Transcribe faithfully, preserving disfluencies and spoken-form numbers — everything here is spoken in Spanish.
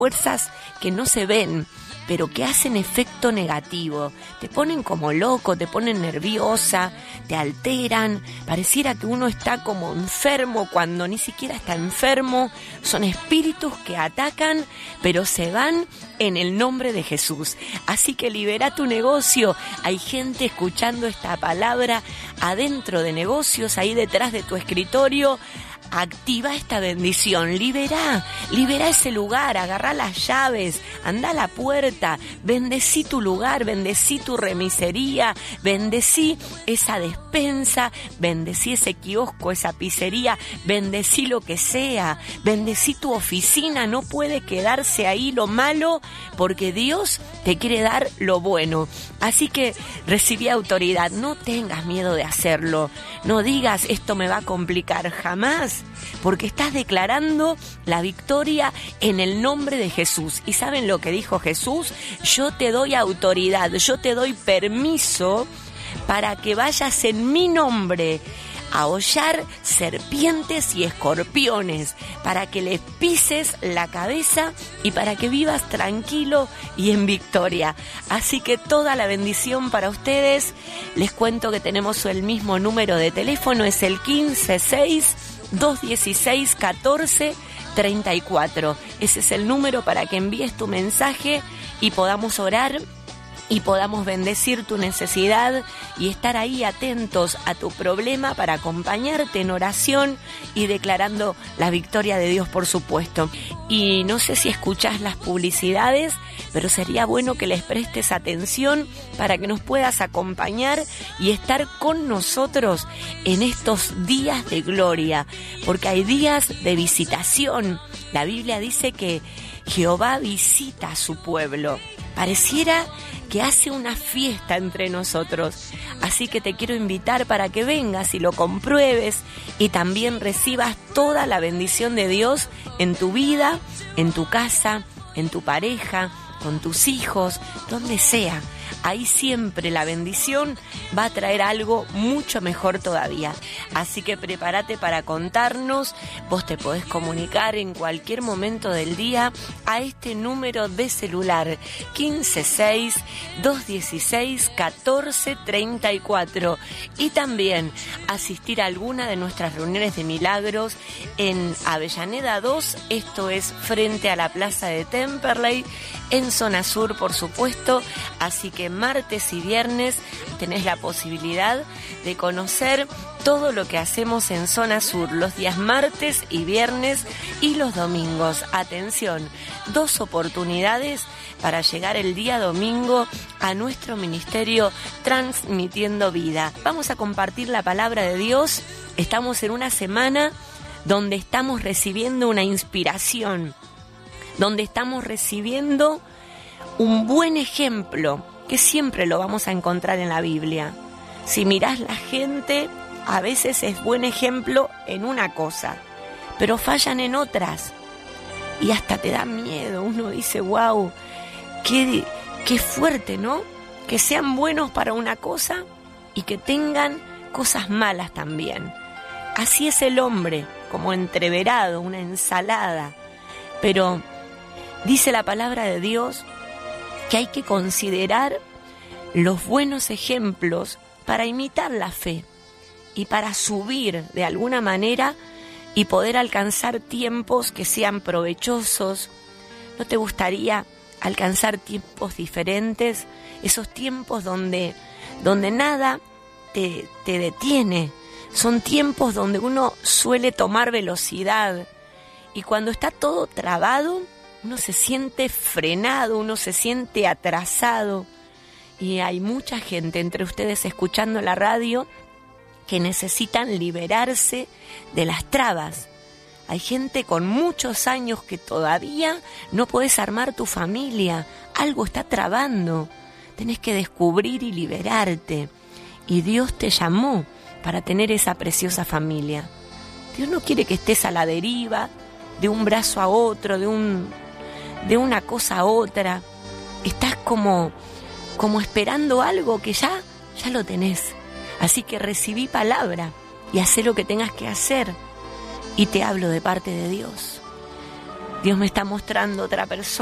fuerzas que no se ven, pero que hacen efecto negativo. Te ponen como loco, te ponen nerviosa, te alteran. Pareciera que uno está como enfermo cuando ni siquiera está enfermo. Son espíritus que atacan, pero se van en el nombre de Jesús. Así que libera tu negocio. Hay gente escuchando esta palabra adentro de negocios, ahí detrás de tu escritorio. Activa esta bendición, libera, libera ese lugar, agarrá las llaves, anda a la puerta, bendecí tu lugar, bendecí tu remisería, bendecí esa despensa, bendecí ese kiosco, esa pizzería, bendecí lo que sea, bendecí tu oficina, no puede quedarse ahí lo malo porque Dios te quiere dar lo bueno. Así que recibí autoridad, no tengas miedo de hacerlo, no digas esto me va a complicar, jamás. Porque estás declarando la victoria en el nombre de Jesús. ¿Y saben lo que dijo Jesús? Yo te doy autoridad, yo te doy permiso para que vayas en mi nombre a hollar serpientes y escorpiones, para que les pises la cabeza y para que vivas tranquilo y en victoria. Así que toda la bendición para ustedes. Les cuento que tenemos el mismo número de teléfono, es el quince seis dos dieciséis catorce treinta y cuatro. Ese es el número para que envíes tu mensaje y podamos orar y podamos bendecir tu necesidad y estar ahí atentos a tu problema para acompañarte en oración y declarando la victoria de Dios, por supuesto. Y no sé si escuchás las publicidades, pero sería bueno que les prestes atención para que nos puedas acompañar y estar con nosotros en estos días de gloria, porque hay días de visitación. La Biblia dice que Jehová visita a su pueblo. Pareciera que hace una fiesta entre nosotros. Así que te quiero invitar para que vengas y lo compruebes y también recibas toda la bendición de Dios en tu vida, en tu casa, en tu pareja, con tus hijos, donde sea. Ahí siempre la bendición va a traer algo mucho mejor todavía. Así que prepárate para contarnos. Vos te podés comunicar en cualquier momento del día a este número de celular quince seis dos dieciséis catorce treinta y cuatro y también asistir a alguna de nuestras reuniones de milagros en Avellaneda dos, esto es frente a la plaza de Temperley, en zona sur, por supuesto. Así que martes y viernes tenés la posibilidad de conocer todo lo que hacemos en zona sur, los días martes y viernes y los domingos. Atención, dos oportunidades para llegar el día domingo a nuestro ministerio Transmitiendo Vida. Vamos a compartir la palabra de Dios. Estamos en una semana donde estamos recibiendo una inspiración, donde estamos recibiendo un buen ejemplo, que siempre lo vamos a encontrar en la Biblia. Si mirás la gente, a veces es buen ejemplo en una cosa, pero fallan en otras. Y hasta te da miedo. Uno dice, wow, qué, qué fuerte, ¿no? Que sean buenos para una cosa y que tengan cosas malas también. Así es el hombre, como entreverado, una ensalada. Pero dice la palabra de Dios que hay que considerar los buenos ejemplos para imitar la fe y para subir de alguna manera y poder alcanzar tiempos que sean provechosos. ¿No te gustaría alcanzar tiempos diferentes? Esos tiempos donde, donde nada te, te detiene. Son tiempos donde uno suele tomar velocidad y cuando está todo trabado, uno se siente frenado, uno se siente atrasado. Y hay mucha gente entre ustedes escuchando la radio que necesitan liberarse de las trabas. Hay gente con muchos años que todavía no podés armar tu familia. Algo está trabando. Tenés que descubrir y liberarte. Y Dios te llamó para tener esa preciosa familia. Dios no quiere que estés a la deriva, de un brazo a otro, de un, de una cosa a otra. Estás como, como esperando algo que ya, ya lo tenés. Así que recibí palabra y hacé lo que tengas que hacer. Y te hablo de parte de Dios. Dios me está mostrando otra persona.